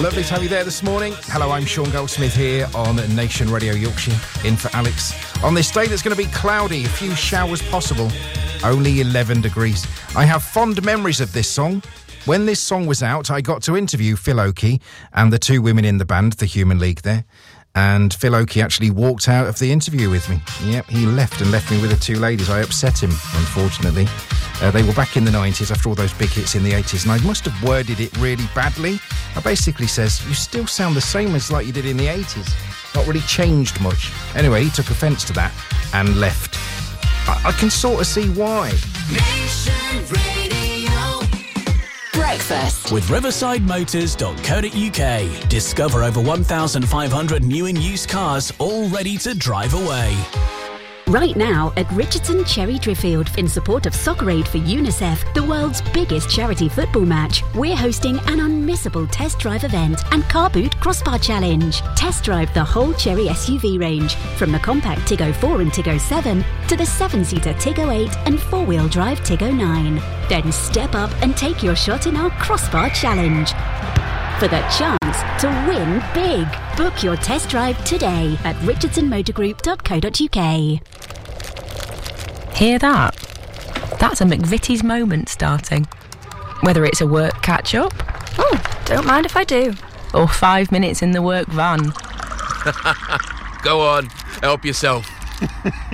Lovely to have you there this morning. Hello, I'm Sean Goldsmith here on Nation Radio Yorkshire, in for Alex. On this day that's going to be cloudy, a few showers possible, only 11 degrees. I have fond memories of this song. When this song was out, I got to interview Phil Oakey and the two women in the band, the Human League there. And Phil Oakey actually walked out of the interview with me. Yep, he left me with the two ladies. I upset him, unfortunately. They were back in the 90s after all those big hits in the 80s, and I must have worded it really badly. I basically says, you still sound the same as like you did in the 80s. Not really changed much. Anyway, he took offence to that and left. I can sort of see why. Nation Radio. Breakfast with riversideMotors.co.uk. Discover over 1,500 new and used cars all ready to drive away. Right now at Richardson Cherry Driffield, in support of Soccer Aid for UNICEF, the world's biggest charity football match, we're hosting an unmissable test drive event and car boot crossbar challenge. Test drive the whole Cherry SUV range, from the compact Tiggo 4 and Tiggo 7 to the 7-seater Tiggo 8 and 4-wheel drive Tiggo 9. Then step up and take your shot in our crossbar challenge for the chance to win big. Book your test drive today at richardsonmotorgroup.co.uk. Hear that? That's a McVitie's moment starting. Whether it's a work catch-up... Oh, don't mind if I do. Or 5 minutes in the work van. Go on, help yourself.